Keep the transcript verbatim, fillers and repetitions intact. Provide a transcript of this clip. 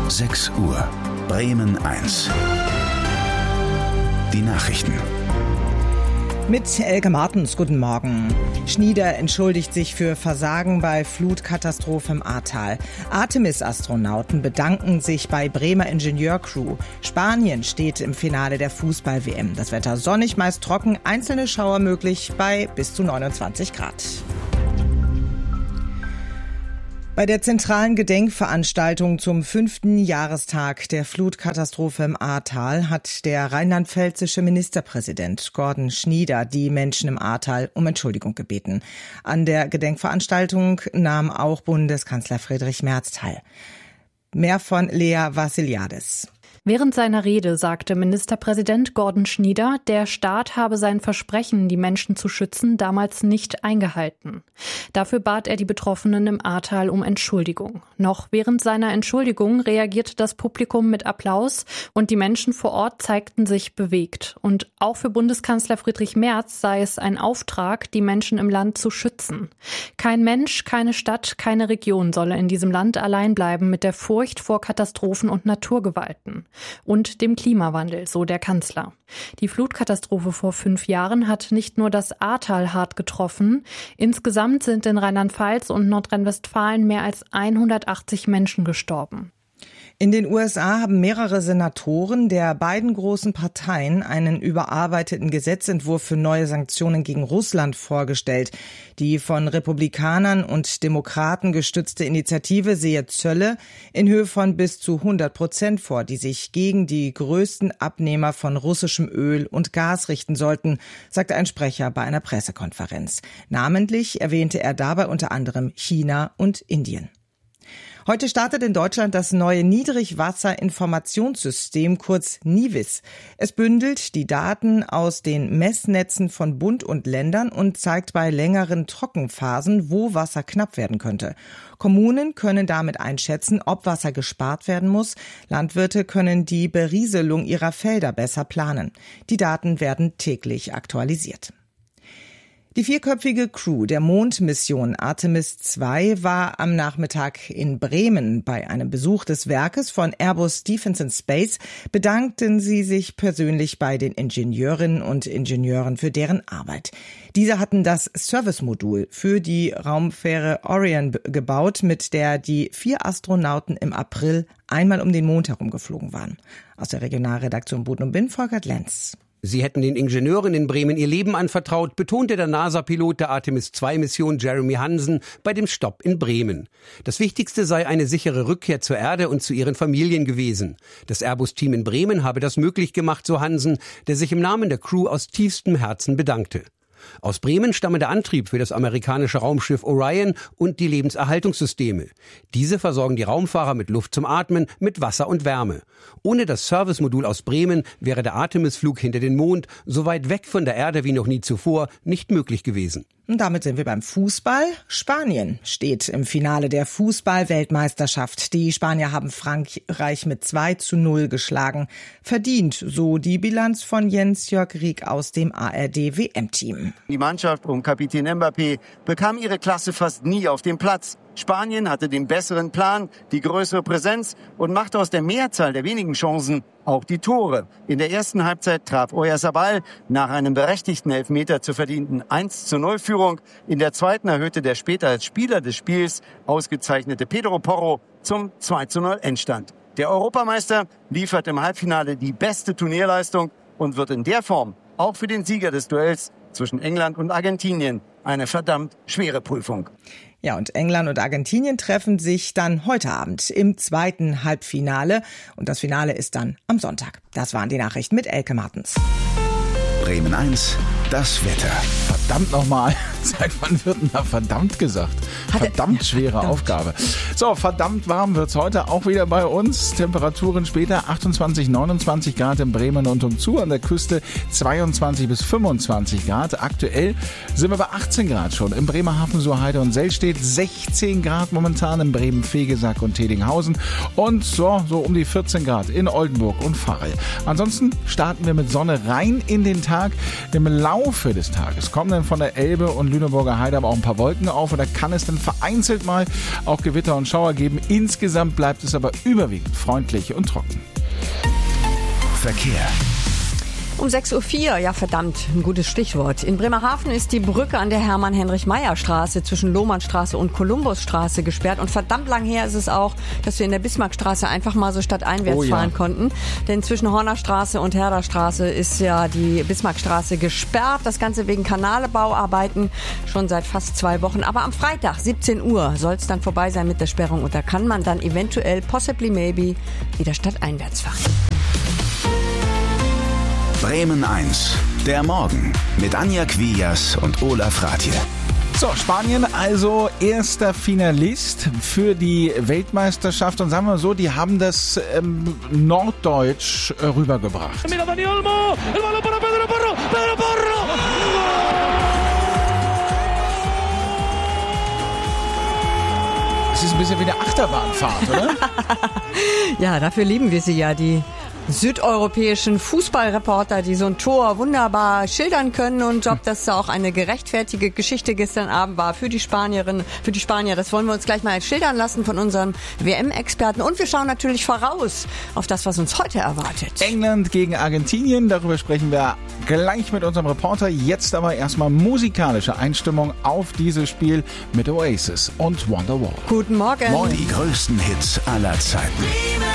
sechs Uhr. Bremen eins. Die Nachrichten. Mit Elke Martens, guten Morgen. Schnieder entschuldigt sich für Versagen bei Flutkatastrophe im Ahrtal. Artemis-Astronauten bedanken sich bei Bremer Ingenieurcrew. Spanien steht im Finale der Fußball-W M. Das Wetter sonnig, meist trocken, einzelne Schauer möglich bei bis zu neunundzwanzig Grad. Bei der zentralen Gedenkveranstaltung zum fünften Jahrestag der Flutkatastrophe im Ahrtal hat der rheinland-pfälzische Ministerpräsident Gordon Schnieder die Menschen im Ahrtal um Entschuldigung gebeten. An der Gedenkveranstaltung nahm auch Bundeskanzler Friedrich Merz teil. Mehr von Lea Vassiliadis. Während seiner Rede sagte Ministerpräsident Gordon Schnieder, der Staat habe sein Versprechen, die Menschen zu schützen, damals nicht eingehalten. Dafür bat er die Betroffenen im Ahrtal um Entschuldigung. Noch während seiner Entschuldigung reagierte das Publikum mit Applaus und die Menschen vor Ort zeigten sich bewegt. Und auch für Bundeskanzler Friedrich Merz sei es ein Auftrag, die Menschen im Land zu schützen. Kein Mensch, keine Stadt, keine Region solle in diesem Land allein bleiben mit der Furcht vor Katastrophen und Naturgewalten. Und dem Klimawandel, so der Kanzler. Die Flutkatastrophe vor fünf Jahren hat nicht nur das Ahrtal hart getroffen. Insgesamt sind in Rheinland-Pfalz und Nordrhein-Westfalen mehr als hundertachtzig Menschen gestorben. In den U S A haben mehrere Senatoren der beiden großen Parteien einen überarbeiteten Gesetzentwurf für neue Sanktionen gegen Russland vorgestellt. Die von Republikanern und Demokraten gestützte Initiative sehe Zölle in Höhe von bis zu hundert Prozent vor, die sich gegen die größten Abnehmer von russischem Öl und Gas richten sollten, sagte ein Sprecher bei einer Pressekonferenz. Namentlich erwähnte er dabei unter anderem China und Indien. Heute startet in Deutschland das neue Niedrigwasserinformationssystem, kurz NIWIS. Es bündelt die Daten aus den Messnetzen von Bund und Ländern und zeigt bei längeren Trockenphasen, wo Wasser knapp werden könnte. Kommunen können damit einschätzen, ob Wasser gespart werden muss. Landwirte können die Berieselung ihrer Felder besser planen. Die Daten werden täglich aktualisiert. Die vierköpfige Crew der Mondmission Artemis zwei war am Nachmittag in Bremen. Bei einem Besuch des Werkes von Airbus Defence and Space bedankten sie sich persönlich bei den Ingenieurinnen und Ingenieuren für deren Arbeit. Diese hatten das Service-Modul für die Raumfähre Orion gebaut, mit der die vier Astronauten im April einmal um den Mond herumgeflogen waren. Aus der Regionalredaktion Boden und Bin, Volkert Lenz. Sie hätten den Ingenieuren in Bremen ihr Leben anvertraut, betonte der NASA-Pilot der Artemis zwei Mission Jeremy Hansen bei dem Stopp in Bremen. Das Wichtigste sei eine sichere Rückkehr zur Erde und zu ihren Familien gewesen. Das Airbus-Team in Bremen habe das möglich gemacht, so Hansen, der sich im Namen der Crew aus tiefstem Herzen bedankte. Aus Bremen stamme der Antrieb für das amerikanische Raumschiff Orion und die Lebenserhaltungssysteme. Diese versorgen die Raumfahrer mit Luft zum Atmen, mit Wasser und Wärme. Ohne das Servicemodul aus Bremen wäre der Artemis-Flug hinter den Mond, so weit weg von der Erde wie noch nie zuvor, nicht möglich gewesen. Und damit sind wir beim Fußball. Spanien steht im Finale der Fußball-Weltmeisterschaft. Die Spanier haben Frankreich mit zwei zu null geschlagen. Verdient, so die Bilanz von Jens-Jörg Rieck aus dem A R D-W M-Team. Die Mannschaft um Kapitän Mbappé bekam ihre Klasse fast nie auf dem Platz. Spanien hatte den besseren Plan, die größere Präsenz und machte aus der Mehrzahl der wenigen Chancen auch die Tore. In der ersten Halbzeit traf Oyarzabal nach einem berechtigten Elfmeter zur verdienten eins zu null Führung. In der zweiten erhöhte der später als Spieler des Spiels ausgezeichnete Pedro Porro zum zwei zu null Endstand. Der Europameister liefert im Halbfinale die beste Turnierleistung und wird in der Form auch für den Sieger des Duells zwischen England und Argentinien eine verdammt schwere Prüfung. Ja, und England und Argentinien treffen sich dann heute Abend im zweiten Halbfinale. Und das Finale ist dann am Sonntag. Das waren die Nachrichten mit Elke Martens. Bremen eins, das Wetter. Verdammt nochmal. Seit wann wird denn da verdammt gesagt? Verdammt schwere verdammt. Aufgabe. So, verdammt warm wird's heute auch wieder bei uns. Temperaturen später achtundzwanzig, neunundzwanzig Grad in Bremen und umzu. An der Küste zweiundzwanzig bis fünfundzwanzig Grad. Aktuell sind wir bei achtzehn Grad schon. Im Bremerhaven, Suhrheide und Sellstedt sechzehn Grad momentan. In Bremen, Vegesack und Tedinghausen. Und so, so um die vierzehn Grad in Oldenburg und Varel. Ansonsten starten wir mit Sonne rein in den Tag. Im Laufe des Tages kommen dann von der Elbe und Lüneburger Heide aber auch ein paar Wolken auf und da kann es dann vereinzelt mal auch Gewitter und Schauer geben. Insgesamt bleibt es aber überwiegend freundlich und trocken. Verkehr. Um sechs Uhr vier, ja verdammt, ein gutes Stichwort. In Bremerhaven ist die Brücke an der Hermann-Heinrich-Meyer-Straße zwischen Lohmannstraße und Kolumbusstraße gesperrt. Und verdammt lang her ist es auch, dass wir in der Bismarckstraße einfach mal so stadteinwärts oh, ja. fahren konnten. Denn zwischen Hornerstraße und Herderstraße ist ja die Bismarckstraße gesperrt. Das Ganze wegen Kanalebauarbeiten schon seit fast zwei Wochen. Aber am Freitag, siebzehn Uhr, soll es dann vorbei sein mit der Sperrung. Und da kann man dann eventuell, possibly maybe, wieder stadteinwärts fahren. Bremen eins. Der Morgen mit Anja Quias und Olaf Rathje. So, Spanien also erster Finalist für die Weltmeisterschaft. Und sagen wir mal so, die haben das ähm, Norddeutsch äh, rübergebracht. Es ist ein bisschen wie eine Achterbahnfahrt, oder? Ja, dafür lieben wir sie ja, die südeuropäischen Fußballreporter, die so ein Tor wunderbar schildern können, und ob das auch eine gerechtfertigte Geschichte gestern Abend war für die Spanierinnen, für die Spanier, das wollen wir uns gleich mal schildern lassen von unserem W M-Experten, und wir schauen natürlich voraus auf das, was uns heute erwartet. England gegen Argentinien, darüber sprechen wir gleich mit unserem Reporter. Jetzt aber erstmal musikalische Einstimmung auf dieses Spiel mit Oasis und Wonderwall. Guten Morgen. Die größten Hits aller Zeiten.